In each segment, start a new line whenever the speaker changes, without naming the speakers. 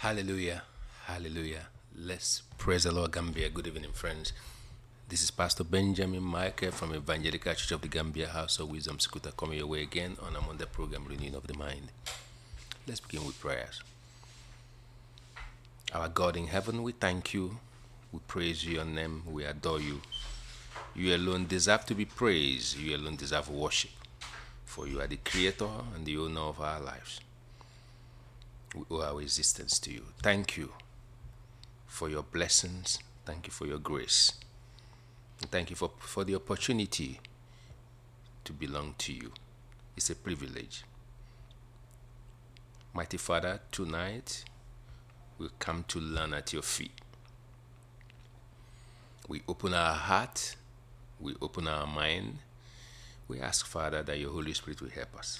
Hallelujah. Hallelujah. Let's praise the Lord, Gambia. Good evening, friends. This is Pastor Benjamin Michael from Evangelical Church of the Gambia House of Wisdom Sukuta coming your way again on another program, Renewing of the Mind. Let's begin with prayers. Our God in heaven, we thank you. We praise your name. We adore you. You alone deserve to be praised. You alone deserve worship. For you are the creator and the owner of our lives. We owe our existence to you. Thank you for your blessings. Thank you for your grace. And thank you for the opportunity to belong to you. It's a privilege. Mighty Father, tonight we come to learn at your feet. We open our heart. We open our mind. We ask, Father, that your Holy Spirit will help us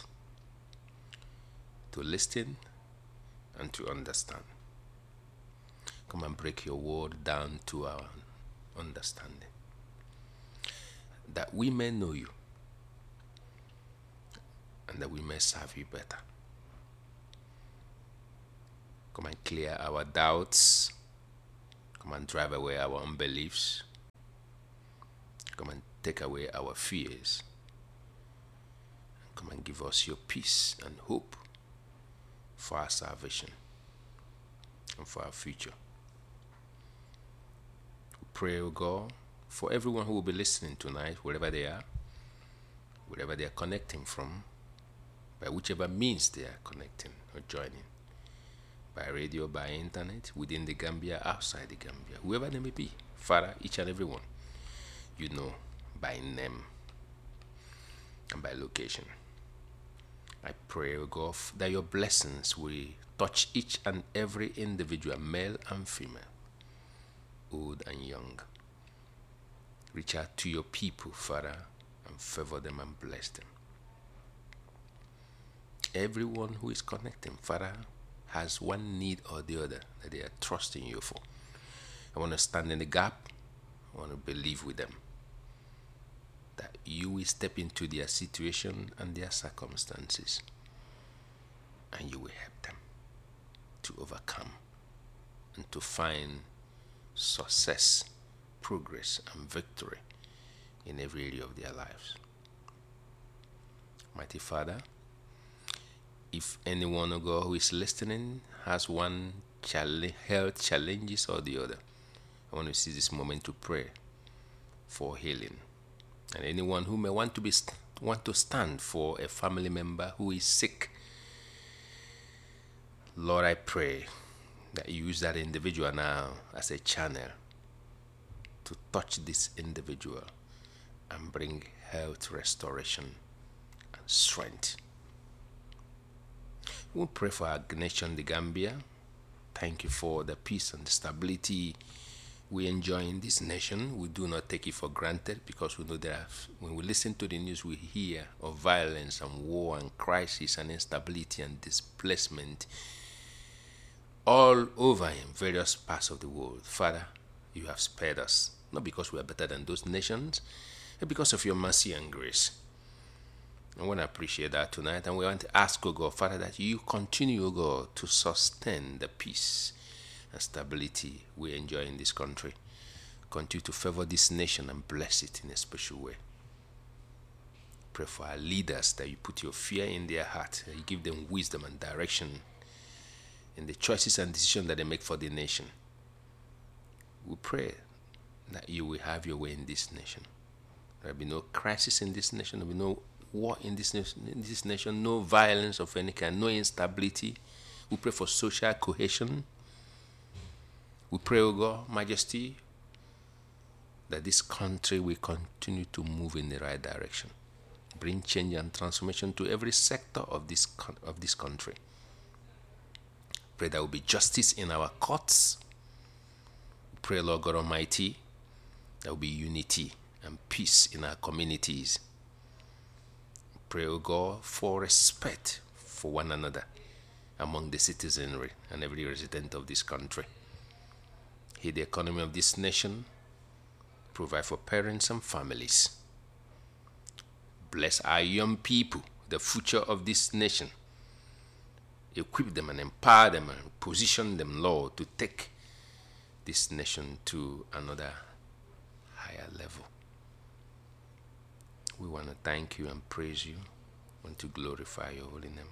to listen and to understand. Come and break your word down to our understanding, that we may know you and that we may serve you better. Come and clear our doubts. Come and drive away our unbeliefs. Come and take away our fears. Come and give us your peace and hope for our salvation and for our future. We pray, O God, for everyone who will be listening tonight, wherever they are connecting from, by whichever means they are connecting or joining, by radio, by internet, within the Gambia, outside the Gambia, whoever they may be. Father, each and every one, you know by name and by location. I pray, O God, that your blessings will touch each and every individual, male and female, old and young. Reach out to your people, Father, and favor them and bless them. Everyone who is connecting, Father, has one need or the other that they are trusting you for. I want to stand in the gap. I want to believe with them that you will step into their situation and their circumstances, and you will help them to overcome and to find success, progress, and victory in every area of their lives. Mighty Father, if anyone, O God, who is listening has one health challenges or the other, I want to seize this moment to pray for healing. And anyone who may want to stand for a family member who is sick, Lord, I pray that you use that individual now as a channel to touch this individual and bring health restoration and strength. We'll pray for our nation, the Gambia. Thank you for the peace and stability we enjoy in this nation. We do not take it for granted, because we know that when we listen to the news, we hear of violence and war and crisis and instability and displacement all over in various parts of the world. Father, you have spared us, not because we are better than those nations, but because of your mercy and grace. I want to appreciate that tonight, and we want to ask, O God, Father, that you continue, O God, to sustain the peace and stability we enjoy in this country. Continue to favor this nation and bless it in a special way. Pray for our leaders, that you put your fear in their heart, that you give them wisdom and direction in the choices and decisions that they make for the nation. We pray that you will have your way in this nation. There will be no crisis in this nation. There will be no war in this nation, no violence of any kind, no instability. We pray for social cohesion. We pray, O God, Majesty, that this country will continue to move in the right direction. Bring change and transformation to every sector of this country. Pray there will be justice in our courts. Pray, Lord God Almighty, there will be unity and peace in our communities. Pray, O God, for respect for one another among the citizenry and every resident of this country. Heal the economy of this nation. Provide for parents and families. Bless our young people, the future of this nation. equip them and empower them and position them, Lord, to take this nation to another higher level. We want to thank you and praise you. We want to glorify your holy name.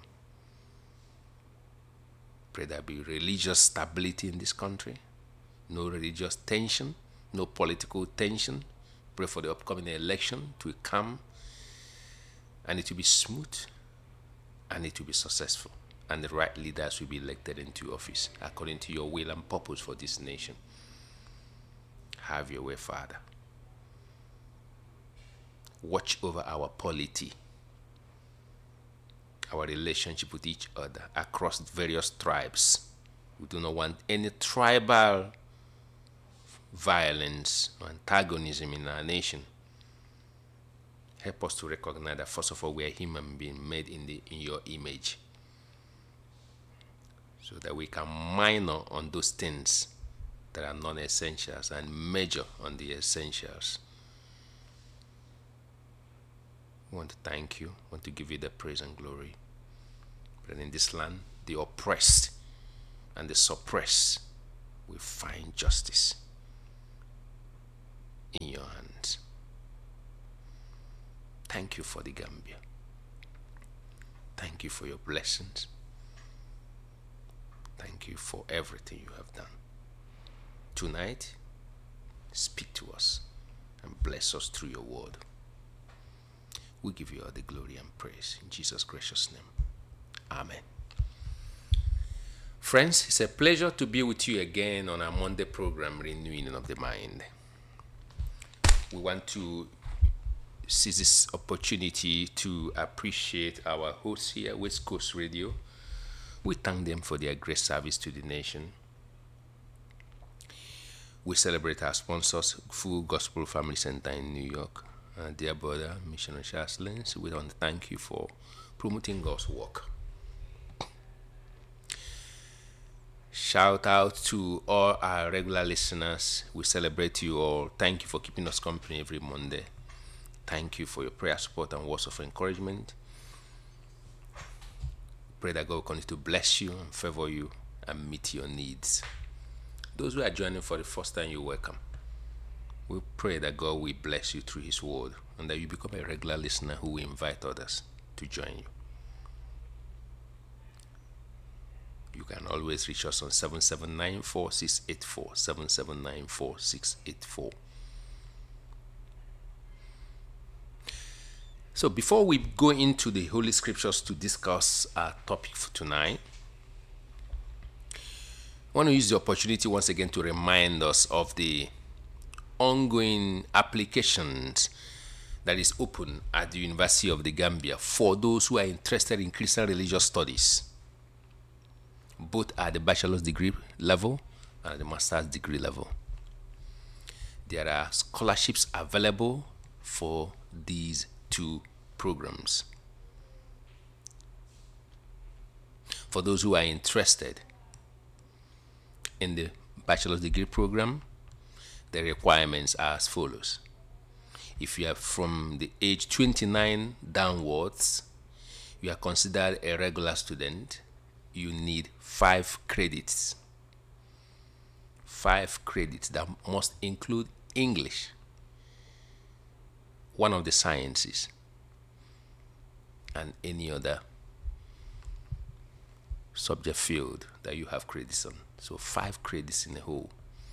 Pray there be religious stability in this country, no religious tension, no political tension. Pray for the upcoming election to come, and it will be smooth, and it will be successful, and the right leaders will be elected into office according to your will and purpose for this nation. Have your way, Father. Watch over our polity, our relationship with each other across various tribes. We do not want any tribal violence or antagonism in our nation. Help us to recognize that, first of all, we are human beings made in your image, so that we can minor on those things that are non-essentials and major on the essentials. We want to thank you. We want to give you the praise and glory. But in this land, the oppressed and the suppressed will find justice in your hands. Thank you for the Gambia. Thank you for your blessings. Thank you for everything you have done. Tonight, speak to us and bless us through your word. We give you all the glory and praise in Jesus' gracious name. Amen. Friends, it's a pleasure to be with you again on our Monday program, Renewing of the Mind. We want to seize this opportunity to appreciate our hosts here at West Coast Radio. We thank them for their great service to the nation. We celebrate our sponsors, Full Gospel Family Center in New York. Dear brother, Missionary Charles Lens, we want to thank you for promoting God's work. Shout out to all our regular listeners. We celebrate you all. Thank you for keeping us company every Monday. Thank you for your prayer support and words of encouragement. Pray that God will continue to bless you and favor you and meet your needs. Those who are joining for the first time, you're welcome. We pray that God will bless you through His word and that you become a regular listener who will invite others to join you. You can always reach us on 779-4684, 779-4684. So before we go into the Holy Scriptures to discuss our topic for tonight, I want to use the opportunity once again to remind us of the ongoing applications that is open at the University of the Gambia for those who are interested in Christian religious studies, both at the bachelor's degree level and at the master's degree level. There are scholarships available for these two programs. For those who are interested in the bachelor's degree program, the requirements are as follows. If you are from the age 29 downwards, you are considered a regular student, you need 5 credits. 5 credits that must include English, one of the sciences, and any other subject field that you have credits on. So 5 credits in the whole.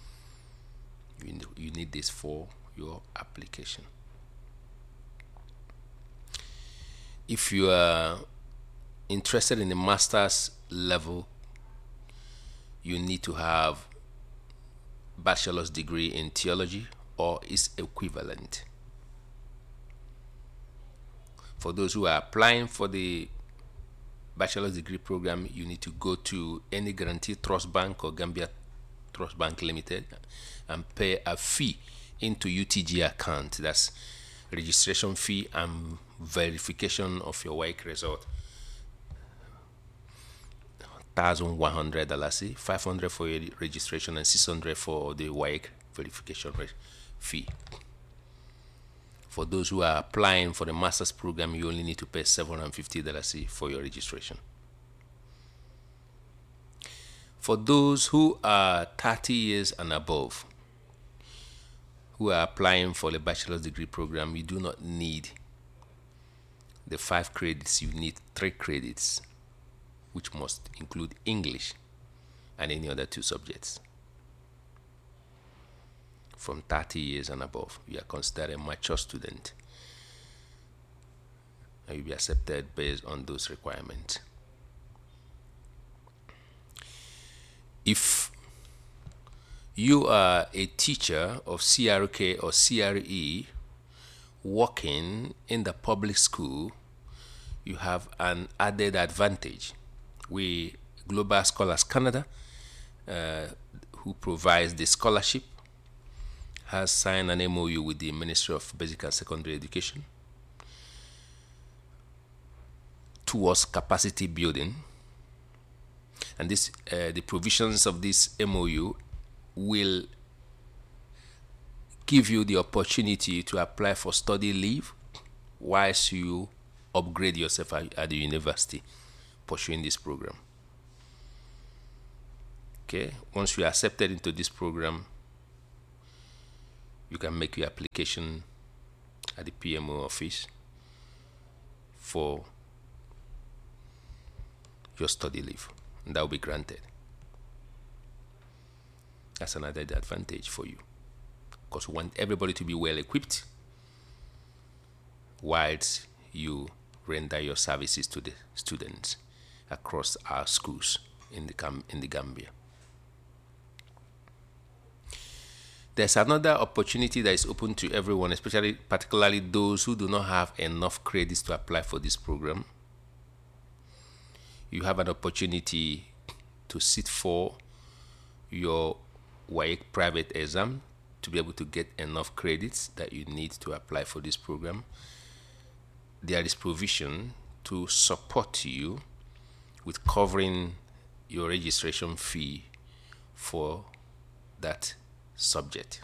You need this for your application. If you are interested in the master's level, you need to have bachelor's degree in theology or its equivalent. For those who are applying for the bachelor's degree program, you need to go to any Guarantee Trust Bank or Gambia Trust Bank Limited and pay a fee into UTG account. That's registration fee and verification of your WAEC result. $1,100, $500 for your registration and $600 for the WAEC verification fee. For those who are applying for the master's program, you only need to pay $750 for your registration. For those who are 30 years and above, who are applying for the bachelor's degree program, you do not need the 5 credits. You need 3 credits, which must include English and any other 2 subjects. From 30 years and above, you are considered a mature student, and you'll be accepted based on those requirements. If you are a teacher of CRK or CRE working in the public school, you have an added advantage. We, Global Scholars Canada, who provides the scholarship, has signed an MOU with the Ministry of Basic and Secondary Education towards capacity building. And this, the provisions of this MOU will give you the opportunity to apply for study leave whilst you upgrade yourself at the university pursuing this program. Okay, once you are accepted into this program, you can make your application at the PMO office for your study leave, and that will be granted. That's another advantage for you, because we want everybody to be well equipped whilst you render your services to the students across our schools in the Gambia. There's another opportunity that is open to everyone, particularly those who do not have enough credits to apply for this program. You have an opportunity to sit for your WAEC private exam to be able to get enough credits that you need to apply for this program. There is provision to support you with covering your registration fee for that subject.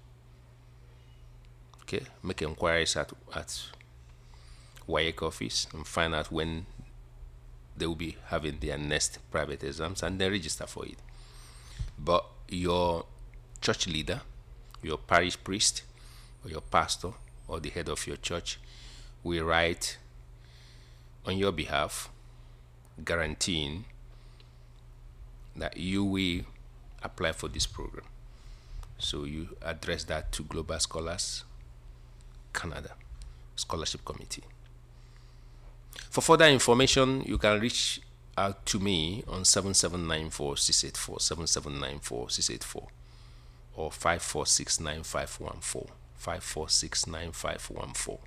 Okay, make inquiries at WAEC office and find out when they will be having their next private exams, and then register for it. But your church leader, your parish priest, or your pastor, or the head of your church will write on your behalf, guaranteeing that you will apply for this program. So you address that to Global Scholars Canada Scholarship Committee. For further information, you can reach out to me on 7794-684, 7794-684, or 546-9514, 546-9514.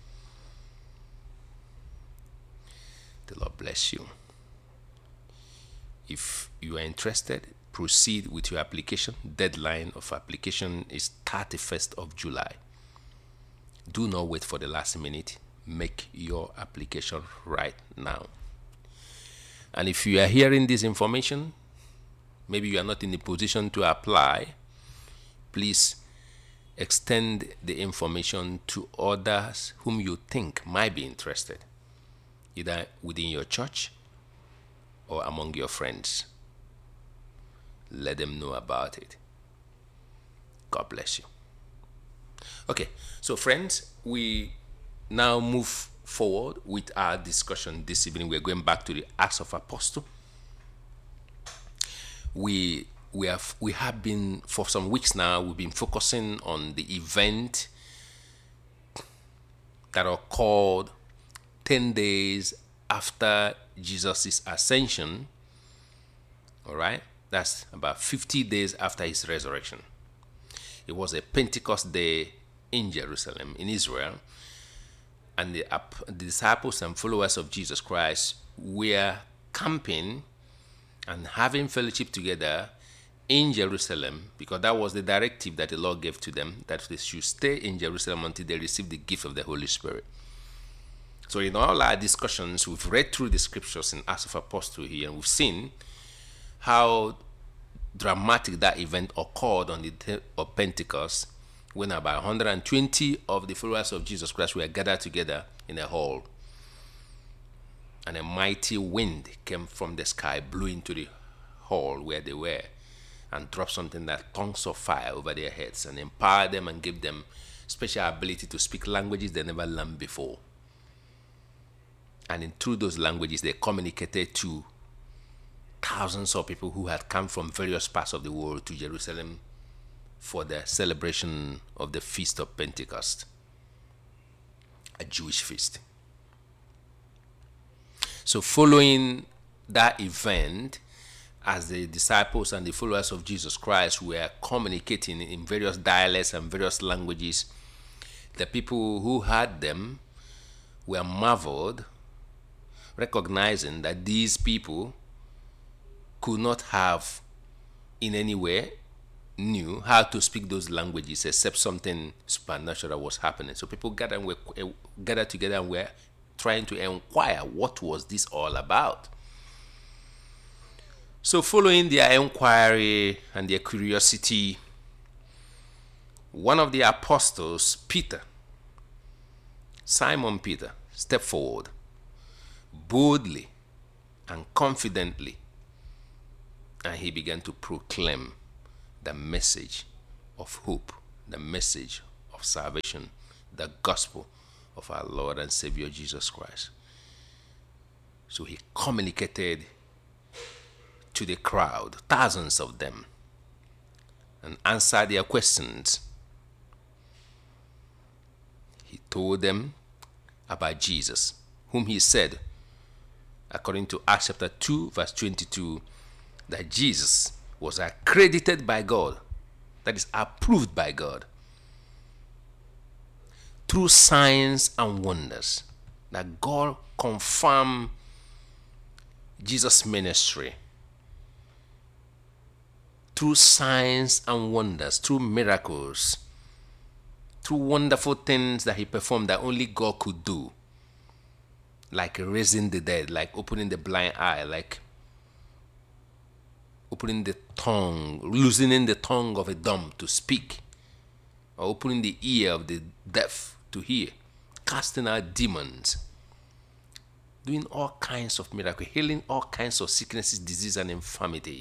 The Lord bless you. If you are interested, proceed with your application. Deadline of application is 31st of July. Do not wait for the last minute. Make your application right now. And if you are hearing this information, maybe you are not in the position to apply, please extend the information to others whom you think might be interested, either within your church or among your friends. Let them know about it. God bless you. Okay, so friends, we now move forward with our discussion this evening. We're going back to the Acts of Apostles. We have been, for some weeks now, we've been focusing on the event that occurred 10 days after Jesus' ascension. All right, that's about 50 days after his resurrection. It was a Pentecost day in Jerusalem, in Israel, and the disciples and followers of Jesus Christ were camping and having fellowship together in Jerusalem, because that was the directive that the Lord gave to them, that they should stay in Jerusalem until they receive the gift of the Holy Spirit. So in all our discussions, we've read through the scriptures in Acts of Apostles here, and we've seen how dramatic that event occurred on the day of Pentecost, when about 120 of the followers of Jesus Christ were gathered together in a hall, and a mighty wind came from the sky, blew into the hall where they were and drop something like tongues of fire over their heads and empower them and give them special ability to speak languages they never learned before. And through those languages, they communicated to thousands of people who had come from various parts of the world to Jerusalem for the celebration of the Feast of Pentecost, a Jewish feast. So following that event, as the disciples and the followers of Jesus Christ were communicating in various dialects and various languages, the people who heard them were marveled, recognizing that these people could not have in any way knew how to speak those languages except something supernatural was happening. So people gathered together and were trying to inquire what was this all about. So following their inquiry and their curiosity, one of the apostles, Peter, Simon Peter, stepped forward boldly and confidently, and he began to proclaim the message of hope, the message of salvation, the gospel of our Lord and Savior Jesus Christ. So he communicated to the crowd, thousands of them, and answered their questions. He told them about Jesus, whom he said, according to Acts chapter 2, verse 22, that Jesus was accredited by God, that is, approved by God, through signs and wonders, that God confirmed Jesus' ministry through signs and wonders, through miracles, through wonderful things that he performed that only God could do, like raising the dead, like opening the blind eye, like opening the tongue, loosening the tongue of a dumb to speak, or opening the ear of the deaf to hear, casting out demons, doing all kinds of miracles, healing all kinds of sicknesses, disease, and infirmity.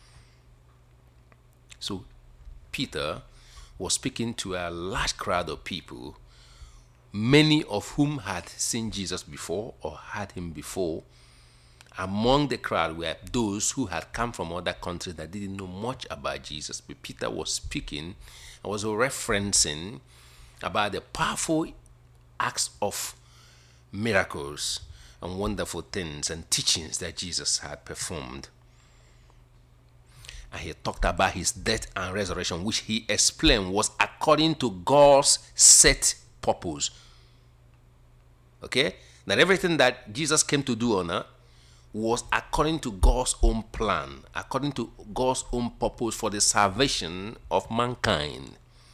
So Peter was speaking to a large crowd of people, many of whom had seen Jesus before or heard him before. Among the crowd were those who had come from other countries that didn't know much about Jesus. But Peter was speaking and was referencing about the powerful acts of miracles and wonderful things and teachings that Jesus had performed. And he talked about his death and resurrection, which he explained was according to God's set purpose. Okay? That everything that Jesus came to do on earth was according to God's own plan, according to God's own purpose for the salvation of mankind.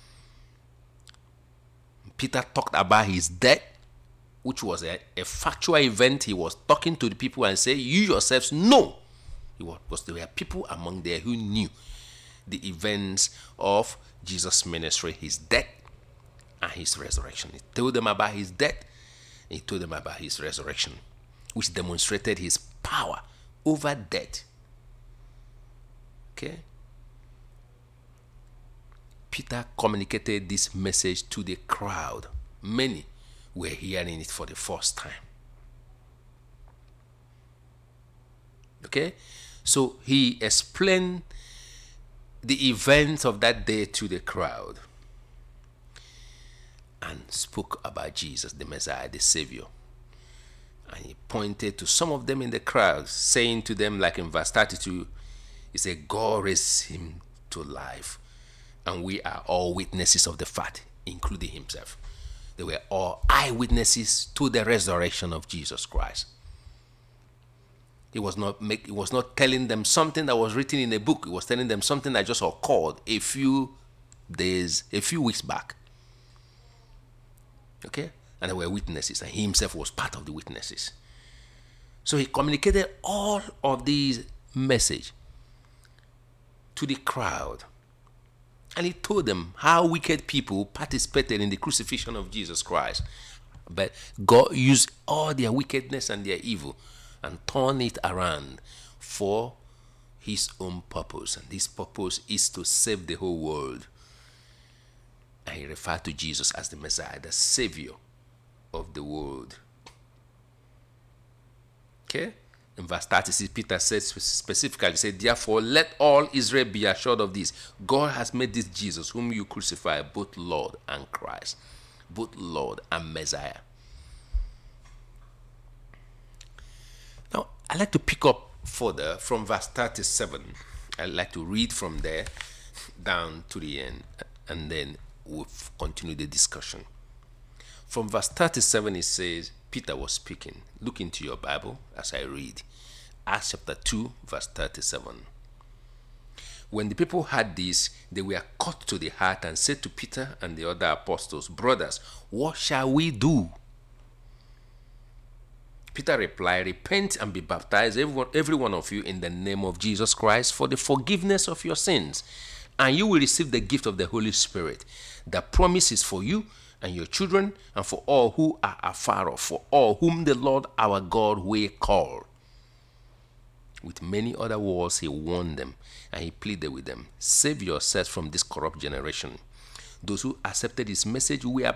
Peter talked about his death, which was a factual event. He was talking to the people and saying, you yourselves know. There were people among there who knew the events of Jesus' ministry, his death and his resurrection. He told them about his death, and he told them about his resurrection, which demonstrated his power over death. Okay? Peter communicated this message to the crowd. Many were hearing it for the first time. Okay? So he explained the events of that day to the crowd and spoke about Jesus, the Messiah, the Savior. And he pointed to some of them in the crowd, saying to them, like in verse 32, he said, God raised him to life, and we are all witnesses of the fact, including himself. They were all eyewitnesses to the resurrection of Jesus Christ. He was not telling them something that was written in a book. He was telling them something that just occurred a few weeks back. Okay? And they were witnesses, and he himself was part of the witnesses. So he communicated all of these messages to the crowd. And he told them how wicked people participated in the crucifixion of Jesus Christ. But God used all their wickedness and their evil and turned it around for his own purpose, and his purpose is to save the whole world. And he referred to Jesus as the Messiah, the Savior of the world. Okay? In verse 36, Peter says specifically, he said, therefore, let all Israel be assured of this. God has made this Jesus, whom you crucify, both Lord and Christ, both Lord and Messiah. Now, I'd like to pick up further from verse 37. I'd like to read from there down to the end, and then we'll continue the discussion. From verse 37, it says, Peter was speaking. Look into your Bible as I read. Acts chapter 2, verse 37. When the people heard this, they were cut to the heart and said to Peter and the other apostles, brothers, what shall we do? Peter replied, repent and be baptized, every one of you, in the name of Jesus Christ for the forgiveness of your sins, and you will receive the gift of the Holy Spirit. The promise is for you and your children, and for all who are afar off, for all whom the Lord our God will call. With many other words, he warned them, and he pleaded with them, save yourselves from this corrupt generation. Those who accepted his message were